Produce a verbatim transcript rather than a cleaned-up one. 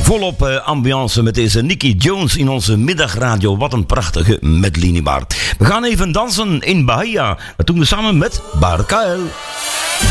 Volop uh, ambiance met deze Nicky Jones in onze middagradio. Wat een prachtige medley, Bart. We gaan even dansen in Bahia. Dat doen we samen met Bart K L.